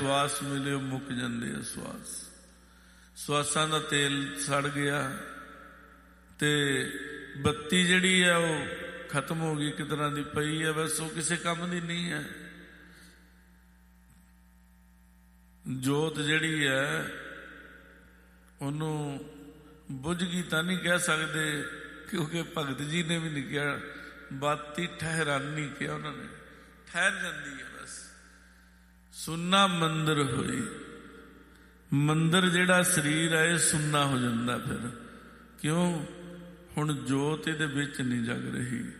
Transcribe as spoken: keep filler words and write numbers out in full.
ਸਵਾਸ ਮਿਲੇ ਉਹ ਮੁੱਕ ਜਾਂਦੇ ਆ ਸਵਾਸ। ਸਵਾਸਾਂ ਦਾ ਤੇਲ ਸੜ ਗਿਆ ਤੇ ਬੱਤੀ ਜਿਹੜੀ ਆ ਉਹ ਖਤਮ ਹੋ ਗਈ, ਇੱਕ ਤਰ੍ਹਾਂ ਦੀ ਪਈ ਹੈ, ਬਸ ਉਹ ਕਿਸੇ ਕੰਮ ਦੀ ਨਹੀਂ ਹੈ। ਜੋਤ ਜਿਹੜੀ ਹੈ ਉਹਨੂੰ ਬੁਝ ਗਈ ਤਾਂ ਨਹੀਂ ਕਹਿ ਸਕਦੇ, ਕਿਉਂਕਿ ਭਗਤ ਜੀ ਨੇ ਵੀ ਨਹੀਂ ਕਿਹਾ, ਬਾਤੀ ਠਹਿਰਾਨੀ ਕਿਹਾ ਉਹਨਾਂ ਨੇ, ਠਹਿਰ ਜਾਂਦੀ ਹੈ ਬਸ। ਸੁੰਨਾ ਮੰਦਰ ਹੋਈ, ਮੰਦਰ ਜਿਹੜਾ ਸਰੀਰ ਹੈ ਇਹ ਸੁੰਨਾ ਹੋ ਜਾਂਦਾ ਫਿਰ, ਕਿਉਂ? ਹੁਣ ਜੋਤ ਇਹਦੇ ਵਿੱਚ ਨਹੀਂ ਜਗ ਰਹੀ।